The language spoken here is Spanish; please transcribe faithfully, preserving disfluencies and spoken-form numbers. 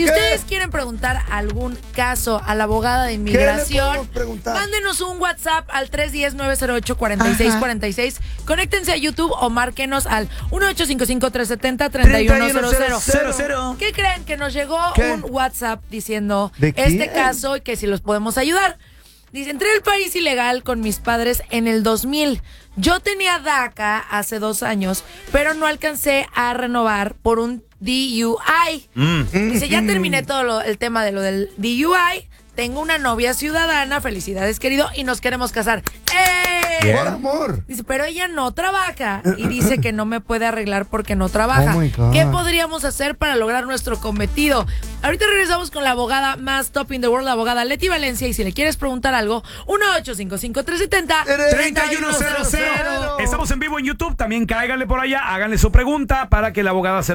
Si ustedes quieren preguntar algún caso a la abogada de inmigración, mándenos un WhatsApp al tres uno cero, nueve cero ocho, cuatro seis cuatro seis. Conéctense a YouTube o márquenos al uno ocho cinco cinco, tres siete cero, tres uno cero cero. ¿Qué creen? Que nos llegó ¿Qué? un WhatsApp diciendo este caso y que si los podemos ayudar. Dice, entré al país ilegal con mis padres en el dos mil. Yo tenía DACA hace dos años, pero no alcancé a renovar por un D U I. Mm. Dice, ya terminé todo lo, el tema de lo del D U I. Tengo una novia ciudadana, felicidades querido, y nos queremos casar. ¡Eh! Por amor. Dice, pero ella no trabaja y dice que no me puede arreglar porque no trabaja. Oh, ¿qué podríamos hacer para lograr nuestro cometido? Ahorita regresamos con la abogada más top in the world, la abogada Leti Valencia, y si le quieres preguntar algo, uno ocho cinco cinco, tres siete cero, tres uno cero cero. Estamos en vivo en YouTube, también cáiganle por allá, háganle su pregunta para que la abogada se